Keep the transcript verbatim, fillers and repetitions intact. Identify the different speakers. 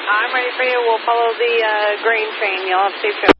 Speaker 1: I'm ready for you. We'll follow the uh, green train. You'll have safe travel.